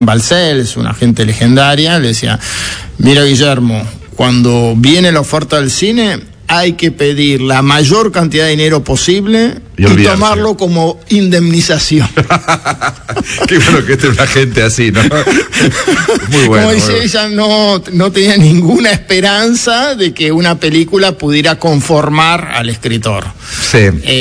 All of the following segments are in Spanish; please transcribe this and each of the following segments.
Balcells, una gente legendaria, le decía: mira, Guillermo, cuando viene la oferta del cine, hay que pedir la mayor cantidad de dinero posible y tomarlo como indemnización. Qué bueno que esté una gente así, ¿no? Muy bueno. Como dice, ella no tenía ninguna esperanza de que una película pudiera conformar al escritor. Sí.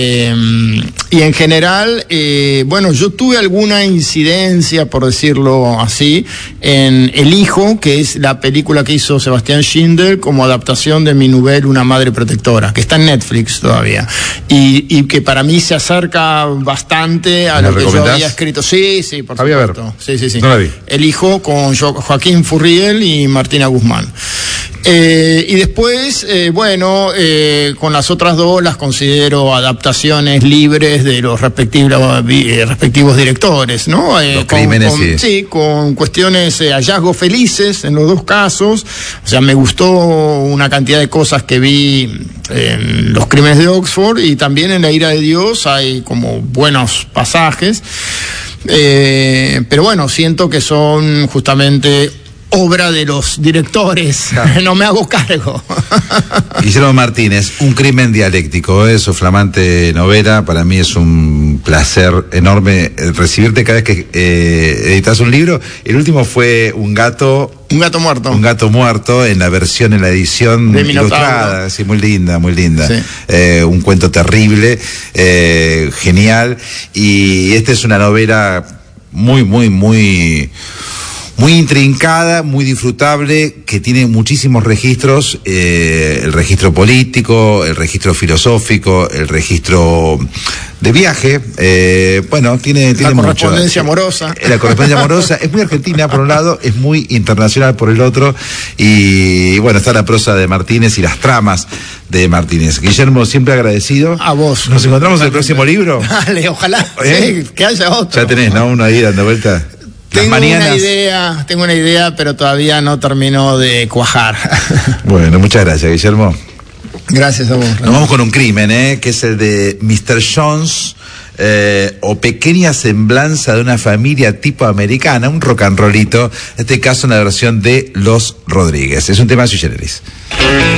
Y en general, bueno, yo tuve alguna incidencia, por decirlo así, en El Hijo, que es la película que hizo Sebastián Schindler como adaptación de mi novela Una madre protectora, que está en Netflix todavía, y que para mí se acerca bastante a lo que yo había escrito. Sí, por supuesto. Sí. No la vi. El Hijo, con Joaquín Furriel y Martina Guzmán. Y después, bueno, con las otras dos las considero adaptaciones libres de los respectivos directores, ¿no? Los crímenes, sí, con cuestiones, hallazgos felices en los dos casos. O sea, me gustó una cantidad de cosas que vi en Los Crímenes de Oxford, y también en La Ira de Dios hay como buenos pasajes. Pero bueno, siento que son justamente obra de los directores. Claro. No me hago cargo. Guillermo Martínez, Un crimen dialéctico, su flamante novela. Para mí es un placer enorme recibirte cada vez que editas un libro. El último fue Un gato muerto. Un gato muerto, en la edición de ilustrada. Sí, muy linda. Sí. Un cuento terrible, genial. Y esta es una novela muy intrincada, muy disfrutable, que tiene muchísimos registros, el registro político, el registro filosófico, el registro de viaje, bueno, tiene la mucho. Correspondencia amorosa. La correspondencia amorosa es muy argentina por un lado, es muy internacional por el otro, y bueno, está la prosa de Martínez y las tramas de Martínez. Guillermo, siempre agradecido. A vos. Nos encontramos en el próximo libro. Dale, ojalá. Sí, que haya otro. Ya tenés, ¿no? Uno ahí dando vuelta. Tengo una idea, pero todavía no terminó de cuajar. Bueno, muchas gracias, Guillermo. Gracias a vos. Nos vamos con un crimen, que es el de Mr. Jones, o Pequeña semblanza de una familia tipo americana, un rock and rollito, en este caso en la versión de Los Rodríguez. Es un tema sui generis.